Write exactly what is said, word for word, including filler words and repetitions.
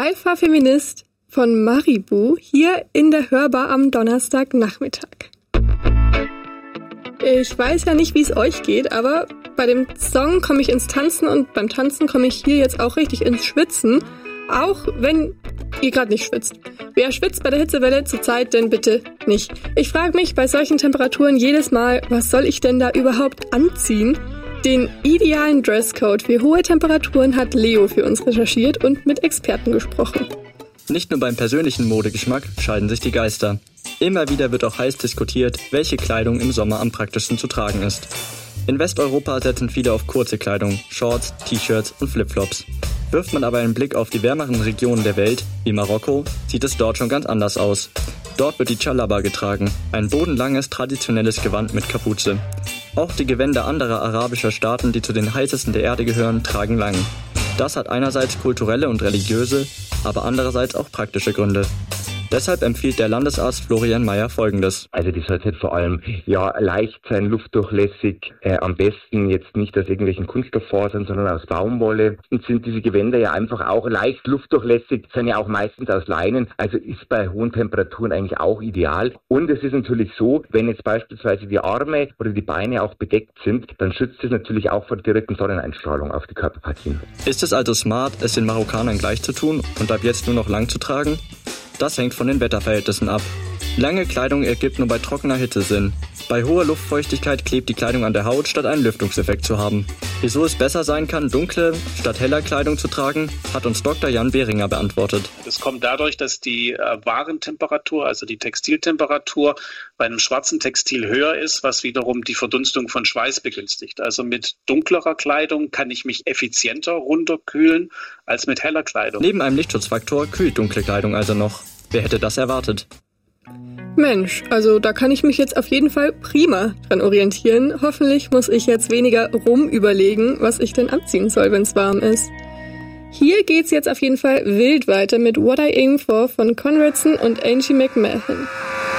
Alpha-Feminist von Maribu hier in der Hörbar am Donnerstagnachmittag. Ich weiß ja nicht, wie es euch geht, aber bei dem Song komme ich ins Tanzen und beim Tanzen komme ich hier jetzt auch richtig ins Schwitzen, auch wenn ihr gerade nicht schwitzt. Wer schwitzt bei der Hitzewelle zurzeit denn bitte nicht? Ich frage mich bei solchen Temperaturen jedes Mal, was soll ich denn da überhaupt anziehen? Den idealen Dresscode für hohe Temperaturen hat Leo für uns recherchiert und mit Experten gesprochen. Nicht nur beim persönlichen Modegeschmack scheiden sich die Geister. Immer wieder wird auch heiß diskutiert, welche Kleidung im Sommer am praktischsten zu tragen ist. In Westeuropa setzen viele auf kurze Kleidung, Shorts, T-Shirts und Flipflops. Wirft man aber einen Blick auf die wärmeren Regionen der Welt, wie Marokko, sieht es dort schon ganz anders aus. Dort wird die Dschallaba getragen, ein bodenlanges traditionelles Gewand mit Kapuze. Auch die Gewänder anderer arabischer Staaten, die zu den heißesten der Erde gehören, tragen lang. Das hat einerseits kulturelle und religiöse, aber andererseits auch praktische Gründe. Deshalb empfiehlt der Landesarzt Florian Mayer Folgendes. Also die sollte vor allem ja leicht sein, luftdurchlässig, äh, am besten jetzt nicht aus irgendwelchen Kunststofffasern, sondern aus Baumwolle. Und sind diese Gewänder ja einfach auch leicht luftdurchlässig, sind ja auch meistens aus Leinen, also ist bei hohen Temperaturen eigentlich auch ideal. Und es ist natürlich so, wenn jetzt beispielsweise die Arme oder die Beine auch bedeckt sind, dann schützt es natürlich auch vor der direkten Sonneneinstrahlung auf die Körperpartien. Ist es also smart, es den Marokkanern gleich zu tun und ab jetzt nur noch lang zu tragen? Das hängt von den Wetterverhältnissen ab. Lange Kleidung ergibt nur bei trockener Hitze Sinn. Bei hoher Luftfeuchtigkeit klebt die Kleidung an der Haut, statt einen Lüftungseffekt zu haben. Wieso es besser sein kann, dunkle statt heller Kleidung zu tragen, hat uns Doktor Jan Behringer beantwortet. Das kommt dadurch, dass die äh, Warentemperatur, also die Textiltemperatur, bei einem schwarzen Textil höher ist, was wiederum die Verdunstung von Schweiß begünstigt. Also mit dunklerer Kleidung kann ich mich effizienter runterkühlen als mit heller Kleidung. Neben einem Lichtschutzfaktor kühlt dunkle Kleidung also noch. Wer hätte das erwartet? Mensch, also da kann ich mich jetzt auf jeden Fall prima dran orientieren. Hoffentlich muss ich jetzt weniger rumüberlegen, was ich denn anziehen soll, wenn es warm ist. Hier geht's jetzt auf jeden Fall wild weiter mit What I Aim For von Conradson und Angie McMahon.